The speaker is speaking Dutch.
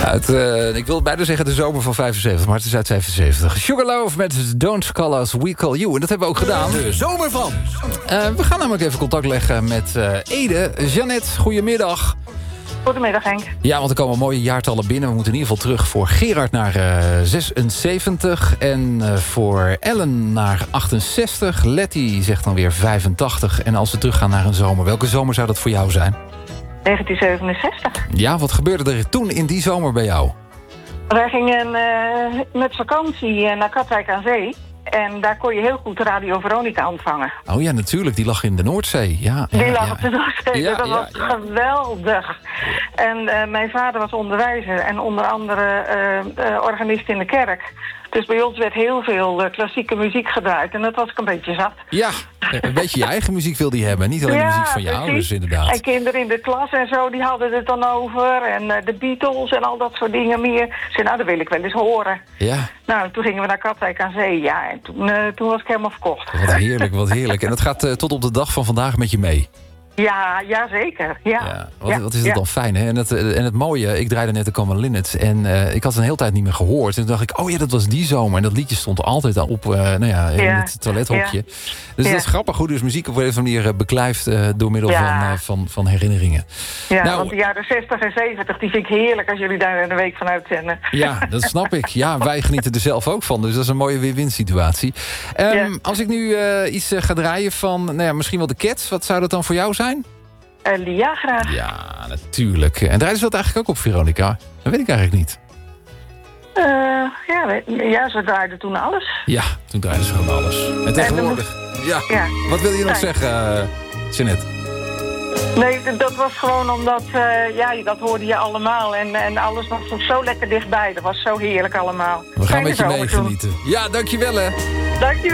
Ik wil bijna zeggen de zomer van 75, maar het is uit 77. Sugar Love met Don't Call Us, We Call You. En dat hebben we ook gedaan. De zomer van. We gaan namelijk even contact leggen met Ede. Jeannette, goedemiddag. Goedemiddag, Henk. Ja, want er komen mooie jaartallen binnen. We moeten in ieder geval terug voor Gerard naar 76. En voor Ellen naar 68. Letty zegt dan weer 85. En als we teruggaan naar een zomer, welke zomer zou dat voor jou zijn? 1967. Ja, wat gebeurde er toen in die zomer bij jou? Wij gingen met vakantie naar Katwijk aan Zee. En daar kon je heel goed Radio Veronica ontvangen. Oh ja, natuurlijk. Die lag in de Noordzee. Ja, die lag op de Noordzee. Ja, dat was geweldig. En mijn vader was onderwijzer en onder andere organist in de kerk. Dus bij ons werd heel veel klassieke muziek gebruikt. En dat was ik een beetje zat. Ja, een beetje je eigen muziek wil die hebben. Niet alleen de muziek van je ouders, inderdaad. En kinderen in de klas en zo, die hadden het dan over. En de Beatles en al dat soort dingen meer. Ik zei, nou, dat wil ik wel eens horen. Ja. Nou, toen gingen we naar Katwijk aan Zee, ja. En toen was ik helemaal verkocht. Wat heerlijk, wat heerlijk. En dat gaat tot op de dag van vandaag met je mee. Ja, zeker. Ja. Wat is het dan fijn, hè? En het mooie, ik draaide net de Common Linnets en ik had het een hele tijd niet meer gehoord. En toen dacht ik, oh ja, dat was die zomer. En dat liedje stond altijd op in het toilethokje. Dus dat is grappig hoe dus muziek op een of andere manier beklijft door middel van herinneringen. Ja, want de jaren 60 en 70, die vind ik heerlijk als jullie daar een week van uitzenden. Ja, dat snap ik. Ja, wij genieten er zelf ook van. Dus dat is een mooie win-win situatie. Als ik nu iets ga draaien van, misschien wel de Cats, wat zou dat dan voor jou zijn? Ja, graag. Ja, natuurlijk. En draaiden ze dat eigenlijk ook op Veronica? Dat weet ik eigenlijk niet. Ze draaiden toen alles. Ja, toen draaiden ze gewoon alles. En tegenwoordig... Ja. Wat wil je nog zeggen, Jeannette? Nee, dat was gewoon omdat... dat hoorde je allemaal. En alles was zo lekker dichtbij. Dat was zo heerlijk allemaal. We gaan met je meegenieten. Ja, dankjewel hè. Dankjewel.